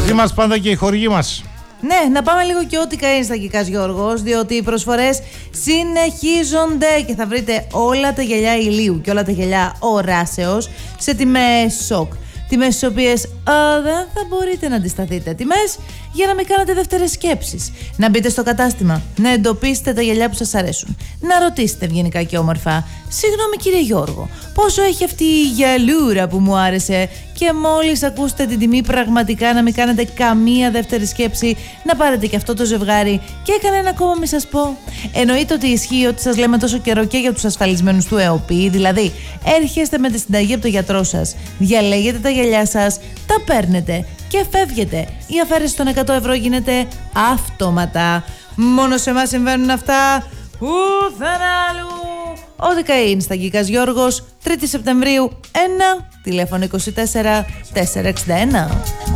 Μαζί μας πάντα και οι χορηγοί μας. Ναι, να πάμε λίγο και ό,τι καεί στα Κικάς Γιώργος, διότι οι προσφορές συνεχίζονται και θα βρείτε όλα τα γυαλιά ηλίου και όλα τα γυαλιά οράσεως σε τιμές σοκ. Τιμές στις οποίες δεν θα μπορείτε να αντισταθείτε. Τιμές για να μην κάνετε δεύτερες σκέψεις. Να μπείτε στο κατάστημα, να εντοπίσετε τα γυαλιά που σας αρέσουν. Να ρωτήσετε ευγενικά και όμορφα: συγγνώμη κύριε Γιώργο, πόσο έχει αυτή η γυαλούρα που μου άρεσε? Και μόλις ακούσετε την τιμή, πραγματικά να μην κάνετε καμία δεύτερη σκέψη, να πάρετε και αυτό το ζευγάρι. Και κανένα ακόμα μη σας πω. Εννοείται ότι ισχύει ότι σας λέμε τόσο καιρό και για τους ασφαλισμένους του ΕΟΠΗ. Δηλαδή, έρχεστε με τη συνταγή από το γιατρό σας, διαλέγετε τα γυαλιά σας, τα παίρνετε και φεύγετε. Η αφαίρεση των 100 ευρώ γίνεται αυτόματα. Μόνο σε εμάς συμβαίνουν αυτά. Πουθενά αλλού. Ό,τι καεί στα Κικάς Γιώργος, 3η Σεπτεμβρίου 1, τηλέφωνο 24 461.